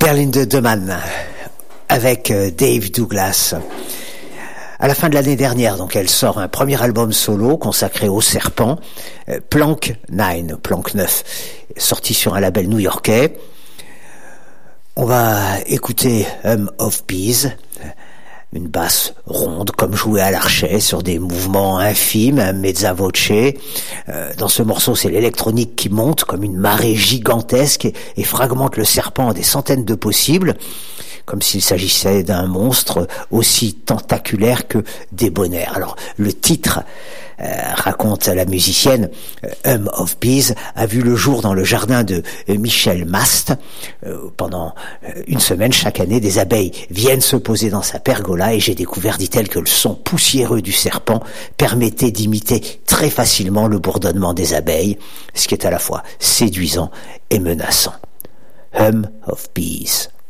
Berlinde de Mann avec Dave Douglas. À la fin de l'année dernière, donc, elle sort un premier album solo consacré au serpent, Plank 9, sorti sur un label new-yorkais. On va écouter Hum of Bees, une basse ronde comme jouée à l'archet sur des mouvements infimes, un mezza voce. Dans ce morceau, c'est l'électronique qui monte comme une marée gigantesque et fragmente le serpent en des centaines de possibles, comme s'il s'agissait d'un monstre aussi tentaculaire que débonnaire. Alors, le titre raconte la musicienne, Hum of Bees a vu le jour dans le jardin de Michel Mast. Pendant une semaine, chaque année, des abeilles viennent se poser dans sa pergola et j'ai découvert, dit-elle, que le son poussiéreux du serpent permettait d'imiter très facilement le bourdonnement des abeilles, ce qui est à la fois séduisant et menaçant. Hum of Bees.